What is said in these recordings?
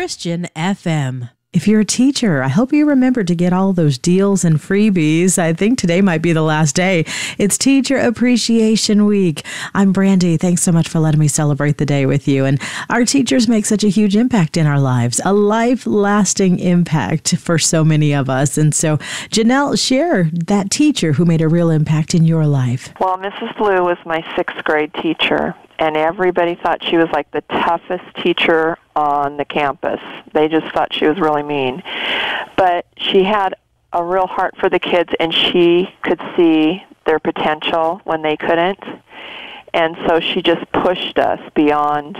Christian FM. If you're a teacher, I hope you remember to get all those deals and freebies. I think today might be the last day. It's Teacher Appreciation Week. I'm Brandy. Thanks so much for letting me celebrate the day with you. And our teachers make such a huge impact in our lives, a life-lasting impact for so many of us. And so, Janelle, share that teacher who made a real impact in your life. Well, Mrs. Blue was my 6th grade teacher, and everybody thought she was like the toughest teacher on the campus. They just thought she was really mean. But she had a real heart for the kids, and she could see their potential when they couldn't. And so she just pushed us beyond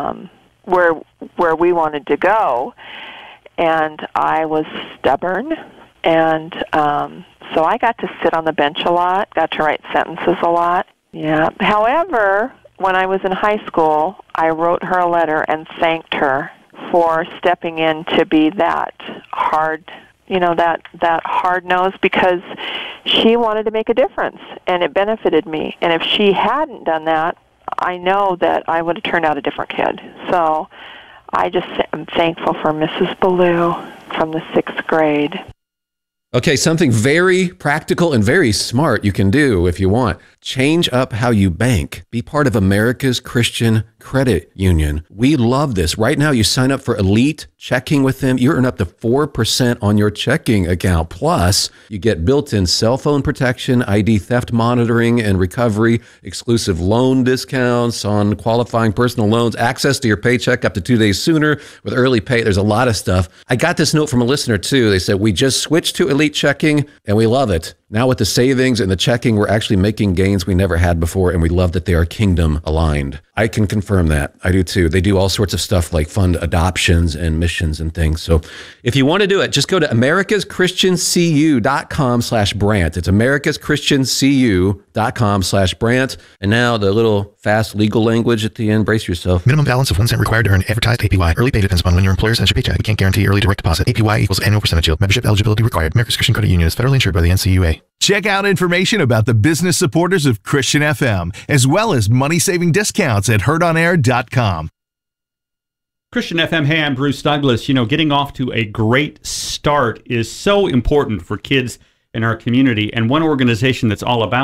where we wanted to go. And I was stubborn, and so I got to sit on the bench a lot, got to write sentences a lot. Yeah. However, when I was in high school, I wrote her a letter and thanked her for stepping in to be that hard, that hard nose, because she wanted to make a difference, and it benefited me. And if she hadn't done that, I know that I would have turned out a different kid. So I just am thankful for Mrs. Ballou from the 6th grade. Okay, something very practical and very smart you can do if you want. Change up how you bank. Be part of America's Christian Credit Union. We love this. Right now, you sign up for Elite Checking with them. You earn up to 4% on your checking account. Plus, you get built-in cell phone protection, ID theft monitoring and recovery, exclusive loan discounts on qualifying personal loans, access to your paycheck up to 2 days sooner with early pay. There's a lot of stuff. I got this note from a listener, too. They said, we just switched to Elite Checking, and we love it. Now with the savings and the checking, we're actually making gains we never had before, and we love that they are kingdom aligned. I can confirm that. I do too. They do all sorts of stuff like fund adoptions and missions and things. So if you want to do it, just go to americaschristiancu.com/Brant. It's americaschristiancu.com/Brant. And now the little fast legal language at the end. Brace yourself. Minimum balance of 1 cent required to earn advertised APY. Early pay depends upon when your employer sends your paycheck. We can't guarantee early direct deposit. APY equals annual percentage yield. Membership eligibility required. America's Christian Credit Union is federally insured by the NCUA. Check out information about the business supporters of Christian FM, as well as money-saving discounts at heardonair.com. Christian FM, hey, I'm Bruce Douglas. Getting off to a great start is so important for kids in our community, and one organization that's all about